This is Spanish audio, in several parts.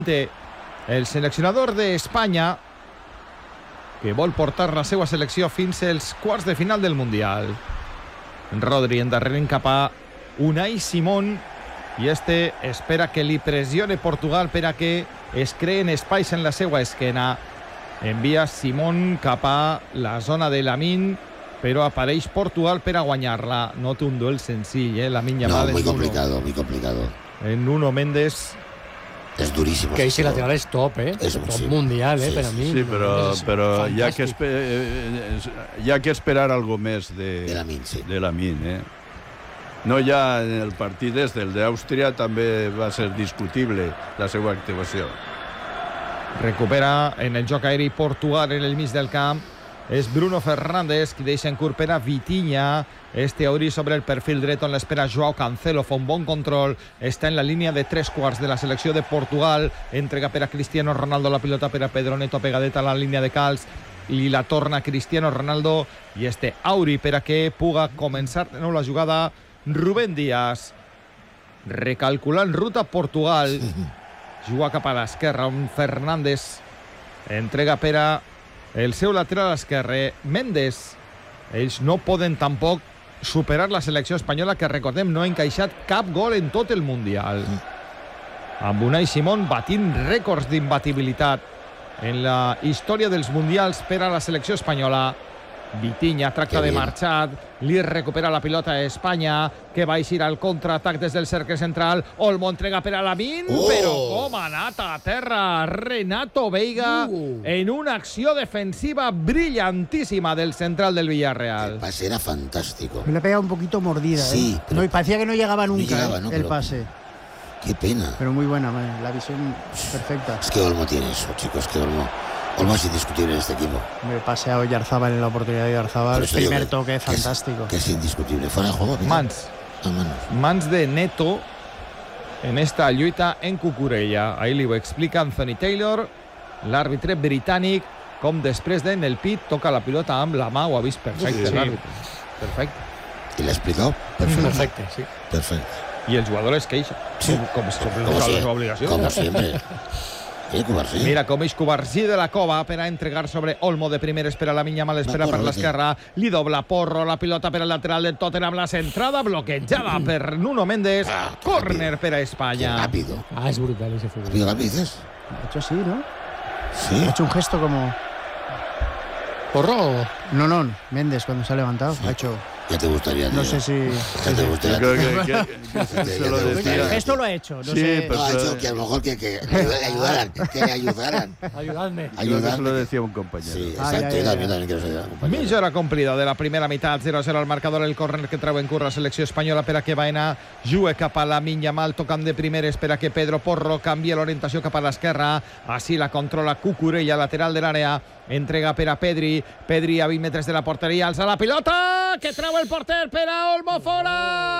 El seleccionador d'Espanya que vol portar la seva selecció fins als quarts de final del Mundial. Rodri endarrerint cap a Unai Simón i espera que li pressione Portugal per a que es creen espais en la seva esquena. Envia Simón cap a la zona de Lamine, però apareix Portugal per a guanyar-la. No té un duel senzill, Lamine Yamal. No, muy complicado, muy complicado. En Nuno Méndez. Es durísimo. Que ese lateral es top, Es top sí. mundial, Sí, para mí. Sí, pero ya que esperar algo més de Lamine, sí. De Lamine, No, ja en el partit el d'Àustria també va ser discutible la seva actuació. Recupera en el joc aeri Portugal en el mig del camp. És Bruno Fernández qui deixa en curt per a Vitinha. Obri sobre el perfil dret on l'espera Joao Cancelo, fa un bon control, està en la línia de 3/4 de la selecció de Portugal, entrega per a Cristiano Ronaldo la pilota per a Pedro Neto, pegadeta a la línia de calç i la torna Cristiano Ronaldo i Auri per a que puga començar de nou la jugada. Rubén Díaz recalculant ruta Portugal, juga cap a l'esquerra on Fernández entrega per a el seu lateral esquerre Méndez. Ells no poden tampoc superar la selecció espanyola, que recordem no ha encaixat cap gol en tot el Mundial, amb Unai Simón batint rècords d'imbatibilitat en la història dels Mundials per a la selecció espanyola. Vitinha tracta de marxar, li recupera la pilota a Espanya, que va eixir al contraatac des del cercle central. Olmo entrega per a Lamine, però com ha anat a terra Renato Veiga en una acció defensiva brillantísima del central del Villarreal. El pase era fantástico. Me le ha pegado un poquito mordida. Sí, pero no, y parecía que no llegaba nunca, llegaba, ¿no? el pase. Qué pena. Pero muy buena, la visión perfecta. Es que Olmo tiene eso, chicos, que Olmo es indiscutible en este equipo. Me he paseado Yarzábal en la oportunidad de Yarzábal. El primer toque fantástico. Que es indiscutible. Fuera de juego. Mans de Neto en esta lluita en Cucurella. Ahí li ho explica Anthony Taylor, l'àrbitre britànic, com després en el pit toca la pilota amb la mà. Ho ha vist perfecte, l'àrbitre. Perfecte. ¿Y le ha explicado? Perfecto, sí. Perfecto. Y el jugador es queixa. Sí. Com su obligación. Como siempre. Mira com és Cubarsí de la Cova per a entregar sobre Olmo de primer, espera Lamine Yamal, espera per l'esquerra, li dobla Porro, la pilota per al lateral del Tottenham, la centrada bloquejada per Nuno Méndez, córner per a Espanya. Rápido. Es brutal ese fútbol. ¿Rápido, dices? Ha hecho así, ¿no? Sí. Ha hecho un gesto como... ¿Porro? No, Méndez cuando se ha levantado, ha hecho... Ya te gustaría. No sé si... Ya te gustaría. Yo creo que se lo decía. El gesto lo ha hecho, no Sí, sé... No, ha hecho que a lo mejor que le ayudaran. Ayudadme. Creo que se lo decía un compañero. Sí, exacto. Yo también quiero ser compañero. Mitja hora complida de la primera meitat, 0-0 al marcador, el córner que treu en curt la selecció espanyola per a que Baena jugui cap a Lamine Yamal, tocant de primer, espera que Pedro Porro canvia l'orientació cap a l'esquerra, així la controla Cucurella, lateral de l'àrea, entrega per a Pedri a 20 metres de la porteria, alça la pilota, que treu el porter per a Olmo, fora!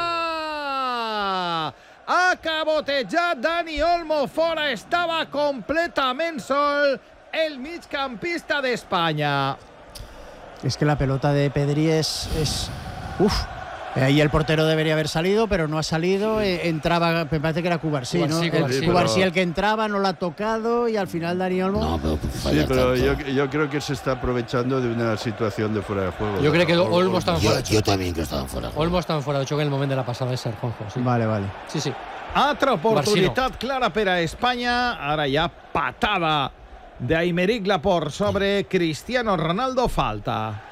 Ha cabotejat Dani Olmo, fora, estava completament sol el migcampista d'Espanya. Es que la pelota de Pedri es... Uf. Ahí el portero debería haber salido, pero no ha salido. Entraba, me parece que era Cubarsí, ¿no? Cubarsí el que entraba, no lo ha tocado y al final Dani Olmo... No, pero yo creo que se está aprovechando de una situación de fuera de juego. Yo creo que Olmo estaba fuera. Yo también creo que estaban fuera de juego. Olmo estaba fuera de juego en el momento de la pasada de ser Juanjo. Sí. Vale. Sí. Altra oportunitat clara per a Espanya. Ara hi ha patada d'Aimeric Laporte sobre Cristiano Ronaldo, falta.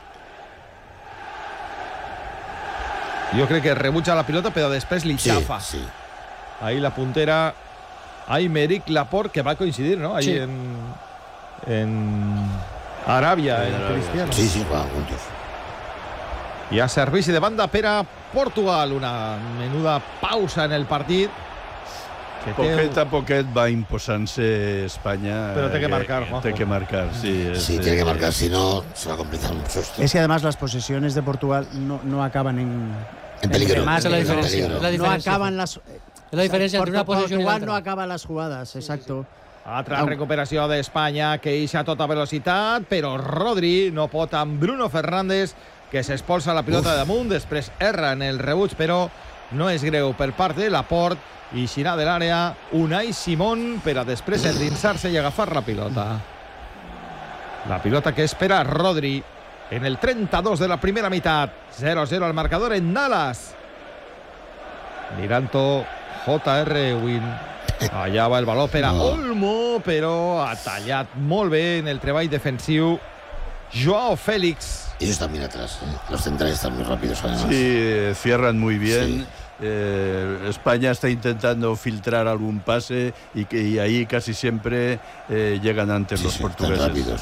Jo crec que rebutja la pilota, però després li xafa. Sí. Ahí la puntera Aimeric Laporte, que va coincidir, ¿no? Ahí sí. en Aràbia, en Cristiano. Sí, jugaban juntos. I a servici de banda per a Portugal. Una menuda pausa en el partit. Poquet a poquet va imposant-se Espanya. Pero té que marcar, Juanjo. Té que marcar, sí. Sí, tiene que marcar, si no se va a complicar mucho esto. Es que además las posesiones de Portugal no acaban en peligro. más, Esa es la diferencia. no acaban las... Es la diferencia entre una posesión y la Portugal otra. no acaba las jugadas, exacto. Altra recuperació d'Espanya, que ixa a tota velocitat, però Rodri no pot amb Bruno Fernández, que s'expulsa la pilota damunt, després erra en el rebuig, però no és greu per part de Laporte, i eixirà de l'àrea Unai Simón per a després endinsar-se i agafar la pilota. La pilota que espera Rodri en el 32 de la primera meitat. 0-0 al marcador en Dallas. Miranto J.R. Win. Allà va el baló per a Olmo, però ha tallat molt bé en el treball defensiu Joao Félix. Ellos también atrás, los centrales están muy rápidos además. Sí, cierran muy bien. Sí. España está intentando filtrar algún pase y ahí casi siempre llegan antes los portugueses. Rápidos.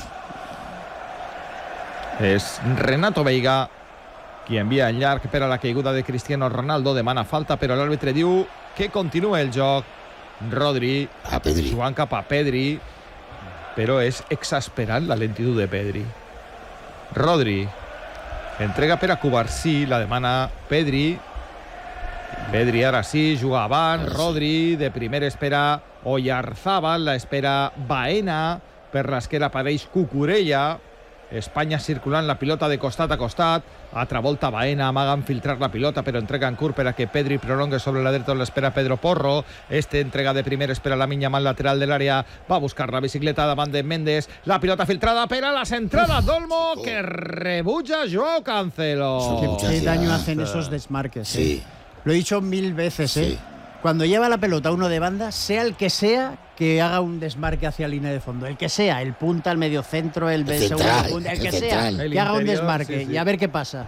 És Renato Veiga qui envia en llarg per a la caiguda de Cristiano Ronaldo. Demana falta, però l'àrbitre diu que continua el joc. Rodri A Pedri. jugant cap a Pedri, però és exasperant la lentitud de Pedri. Rodri entrega per a Cubarsí, la demana Pedri. Pedri ara sí, juga avant. Rodri de primer espera Oyarzábal, la espera Baena, per l'esquerra apareix Cucurella. Espanya circulant la pilota de costat a costat. Altra volta Baena, amaga filtrar la pilota, però entrega en curt per a que Pedri prolongue sobre la dreta on l'espera Pedro Porro. Entrega de primer, espera la Lamine lateral de l'àrea, va a buscar la bicicleta davant de Méndez. La pilota filtrada per a la centrada d'Olmo, que rebutja Joao Cancelo. Qué daño hacen esos desmarques. Sí. Lo he dicho 1000 veces. Sí. Cuando lleva la pelota uno de banda, sea el que sea, que haga un desmarque hacia línea de fondo. El que sea, el punta, el mediocentro, el segundo punta, el que sea, que haga un desmarque y a ver qué pasa.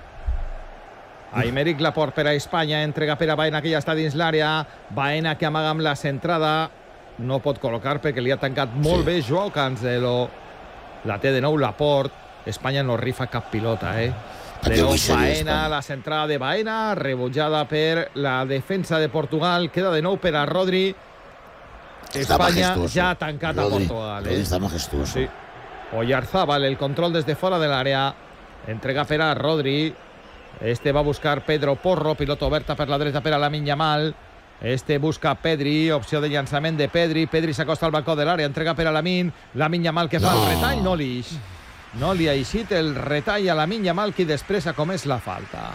Aymeric Laporte per a Espanya, entrega per a Baena, que ja està dins l'àrea. Baena que amaga amb la centrada, no pot col·locar perquè li ha tancat molt bé Joao Cancelo. La té de nou Laporte. Espanya no rifa cap pilota, De nou Baena, la centrada de Baena, rebutjada per la defensa de Portugal. Queda de nou per a Rodri. Espanya ja ha tancat a Portugal. Rodri està majestuoso. Sí. Oyarzábal, el control des de fora de l'àrea. Entrega per a Rodri. Va a buscar Pedro Porro, pilota oberta per la dreta per a Lamine Yamal. Busca Pedri, opció de llançament de Pedri. Pedri s'acosta al balcó de l'àrea, entrega per a Lamine. Lamine Yamal que fa el retall, no li ix. No li ha eixit el retall a Lamine Yamal, qui després ha comès la falta.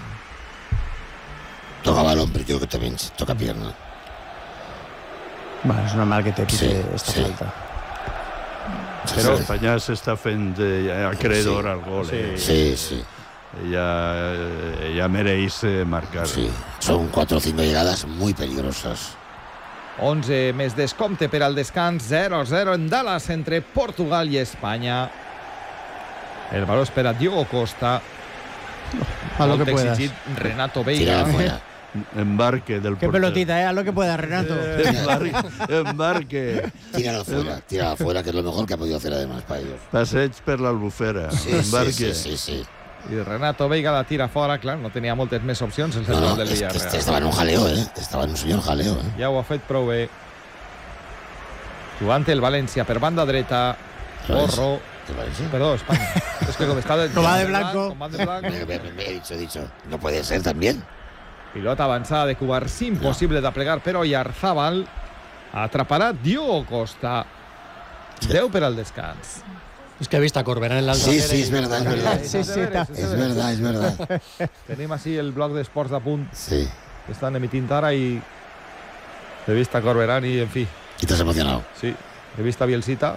Toca balón, pero yo creo que también toca pierna. Bueno, es normal que te pite esta falta. Però Espanya s'està fent acreedor al gol. Sí. Ya mereix marcar. Sí, son 4 o 5 llegadas muy peligrosas. 11 més descompte per al descans. 0-0 en Dallas entre Portugal i Espanya. El baló espera Diogo Costa. A lo que puedas. Exigit Renato Veiga. Tira afuera. Embarque del Qué portero. pelotita, a lo que pueda, Renato. Embarque. Tíralo afuera, que es lo mejor que ha podido hacer además para ellos. Passeig per l'Albufera. Sí. I Renato Veiga la tira fora, clar, no tenia moltes més opcions el central del Villarreal. Estaba en un jaleo, estaba en un señor jaleo. Ja ho ha fet prou bé. Jugant el València per banda dreta. Porro. Perdó, Espanya. Es que com està de blanco. Me he dicho. No puede ser también. Pilota avançada de Cubarsí, impossible de plegar, però Oyarzábal atraparà Diogo Costa. 10 per al descans. Es que he visto a Corberán en la Sí, es verdad. Es verdad. Tenim així el bloc d'esports de punt Sí. que estan emitint ara i he vist a Corberán i, en fi, ¿Y te has emocionado? sí, he vist a Bielcita.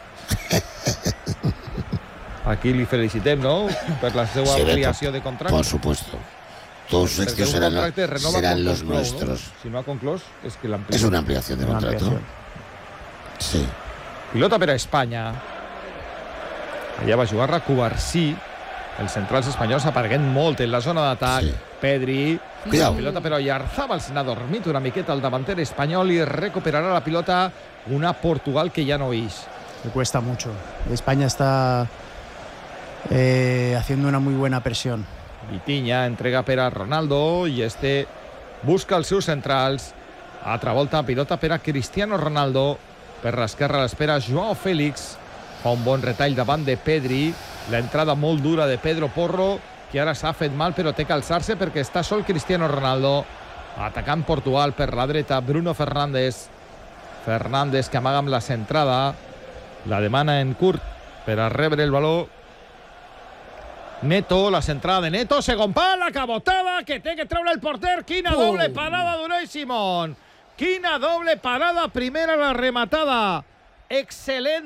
Aquí li felicitem, no?, per la seva ampliació de contracte. Por supuesto. Todos sus éxitos serán los nuestros. No? Si no ha conclòs, és que l'amplia. Es una ampliación de contrato. Sí. Pilota per a Espanya. Allà va jugar-la Cubarsí. Els centrals espanyols apareguent molt en la zona d'atac. Sí. Pedri. Cuidado. La pilota per a Oyarzábal. Se n'ha dormit una miqueta el davanter espanyol i recuperarà la pilota una Portugal que ja no ix. Le cuesta mucho. España está haciendo una muy buena presión. Vitinha entrega per a Ronaldo i busca els seus centrals. Altra volta, pilota per a Cristiano Ronaldo. Per l'esquerra l'espera Joao Félix. Fa un bon retall davant de Pedri. L'entrada molt dura de Pedro Porro, que ara s'ha fet mal però té que alçar-se perquè està sol Cristiano Ronaldo. Atacant Portugal per la dreta, Bruno Fernández. Fernández que amaga amb la centrada. La demana en curt per a rebre el baló Neto, la centrada de Neto, segon pal, la cabotada, que té que treure el porter. Quina doble parada d'Unai Simón. Quina doble parada, primera la rematada. Excel·lent